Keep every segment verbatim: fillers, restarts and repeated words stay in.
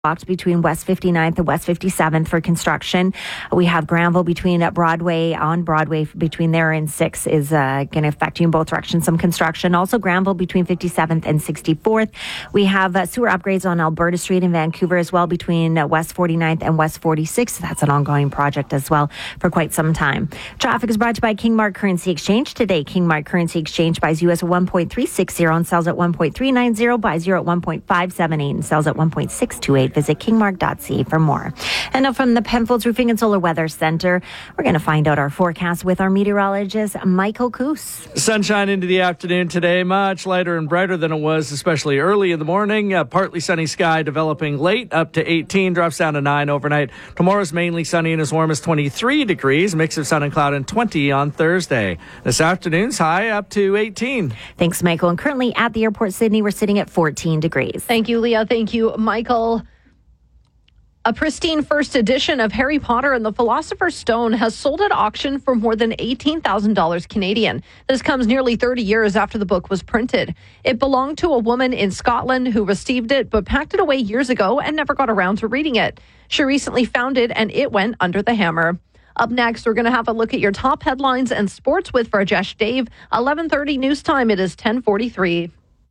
blocked between West fifty-ninth and West fifty-seventh for construction. We have Granville between Broadway, on Broadway between there and six is uh, going to affect you in both directions, some construction. Also Granville between fifty-seventh and sixty-fourth. We have uh, sewer upgrades on Alberta Street in Vancouver as well between uh, West forty-ninth and West forty-sixth. That's an ongoing project as well for quite some time. Traffic is brought to you by King Mark Currency Exchange. Today, King Mark Currency Exchange buys U S at one point three six zero and sells at one point three nine zero, buys euro at one point five seven eight and sells at one point six two eight. Visit king mark dot c a for more. And now from the Penfolds Roofing and Solar Weather Center, we're going to find out our forecast with our meteorologist, Michael Coos. Sunshine into the afternoon today, much lighter and brighter than it was, especially early in the morning. Uh, partly sunny sky developing late, up to eighteen, drops down to nine overnight. Tomorrow's mainly sunny and as warm as twenty-three degrees, mix of sun and cloud, and twenty on Thursday. This afternoon's high up to eighteen. Thanks, Michael. And currently at the airport, Sydney, we're sitting at fourteen degrees. Thank you, Leah. Thank you, Michael. A pristine first edition of Harry Potter and the Philosopher's Stone has sold at auction for more than eighteen thousand dollars Canadian. This comes nearly thirty years after the book was printed. It belonged to a woman in Scotland who received it but packed it away years ago and never got around to reading it. She recently found it and it went under the hammer. Up next, we're going to have a look at your top headlines and sports with Rajesh Dave. eleven thirty news time. It is ten forty-three.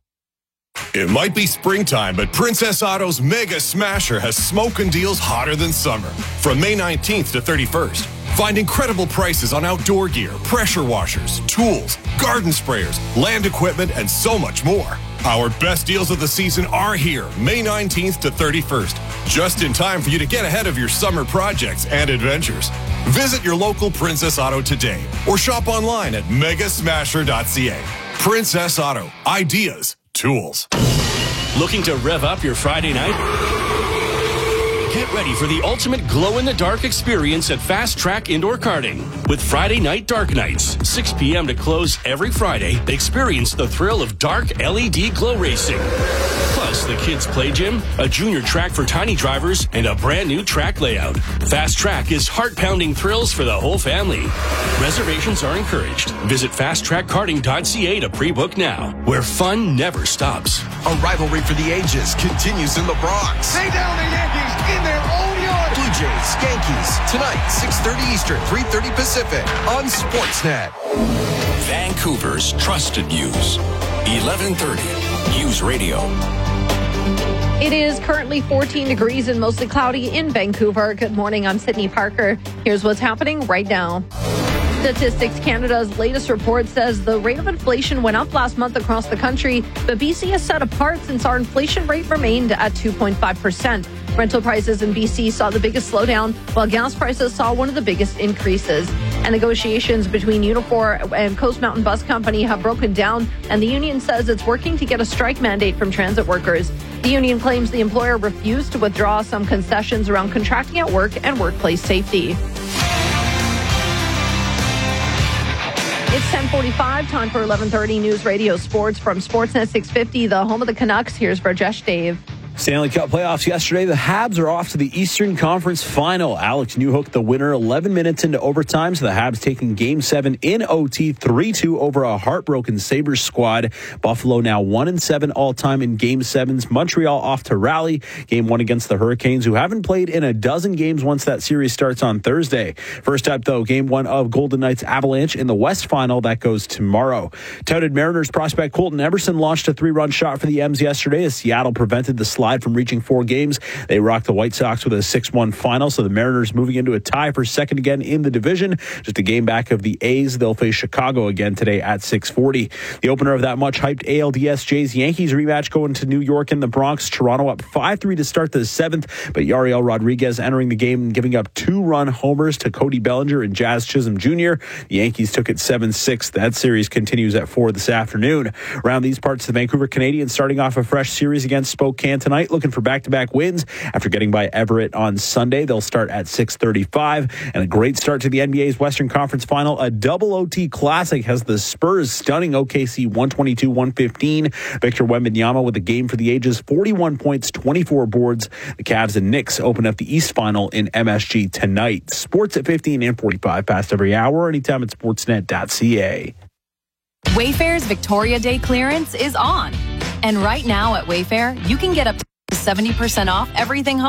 It might be springtime, but Princess Auto's Mega Smasher has smoking deals hotter than summer. From May nineteenth to thirty-first, find incredible prices on outdoor gear, pressure washers, tools, garden sprayers, land equipment, and so much more. Our best deals of the season are here, May nineteenth to thirty-first, just in time for you to get ahead of your summer projects and adventures. Visit your local Princess Auto today or shop online at mega smasher dot c a. Princess Auto, ideas, tools. Looking to rev up your Friday night? Get ready for the ultimate glow-in-the-dark experience at Fast Track Indoor Karting. With Friday Night Dark Nights, six p.m. to close every Friday, experience the thrill of dark L E D glow racing. Plus, the kids' play gym, a junior track for tiny drivers, and a brand new track layout. Fast Track is heart-pounding thrills for the whole family. Reservations are encouraged. Visit fast track karting dot c a to pre-book now, where fun never stops. A rivalry for the ages continues in the Bronx. Stay down the Yankees in their own yard. Blue Jays, Yankees, tonight, six thirty Eastern, three thirty Pacific, on Sportsnet. Vancouver's trusted news. eleven thirty News Radio. It is currently fourteen degrees and mostly cloudy in Vancouver. Good morning, I'm Sydney Parker. Here's what's happening right now. Statistics Canada's latest report says the rate of inflation went up last month across the country, but B C is set apart since our inflation rate remained at two point five percent. Rental prices in B C saw the biggest slowdown, while gas prices saw one of the biggest increases. And negotiations between Unifor and Coast Mountain Bus Company have broken down, and the union says it's working to get a strike mandate from transit workers. The union claims the employer refused to withdraw some concessions around contracting at work and workplace safety. It's ten forty-five, time for eleven thirty News Radio Sports from Sportsnet six fifty, the home of the Canucks. Here's Rajesh Dave. Stanley Cup playoffs yesterday. The Habs are off to the Eastern Conference Final. Alex Newhook, the winner, eleven minutes into overtime. So the Habs taking Game seven in O T, three two over a heartbroken Sabres squad. Buffalo now one and seven all-time in Game sevens. Montreal off to rally. Game one against the Hurricanes, who haven't played in a dozen games once that series starts on Thursday. First up, though, Game one of Golden Knights Avalanche in the West Final. That goes tomorrow. Touted Mariners prospect Colton Emerson launched a three-run shot for the M's yesterday as Seattle prevented the slide from reaching four games. They rocked the White Sox with a six one final, so the Mariners moving into a tie for second again in the division. Just a game back of the A's. They'll face Chicago again today at six forty. The opener of that much-hyped A L D S Jays-Yankees rematch going to New York and the Bronx. Toronto up five three to start the seventh, but Yariel Rodriguez entering the game and giving up two-run homers to Cody Bellinger and Jazz Chisholm Junior The Yankees took it seven six. That series continues at four this afternoon. Around these parts, the Vancouver Canadians starting off a fresh series against Spokane tonight, looking for back-to-back wins after getting by Everett on Sunday. They'll start at six thirty-five, and a great start to the N B A's Western Conference Final. A double O T classic has the Spurs stunning O K C one twenty-two one fifteen. Victor Wembanyama with a game for the ages, forty-one points, twenty-four boards. The Cavs and Knicks open up the East Final in M S G tonight. Sports at fifteen and forty-five past every hour, anytime at sportsnet dot c a. Wayfair's Victoria Day clearance is on. And right now at Wayfair, you can get up to seventy percent off everything home.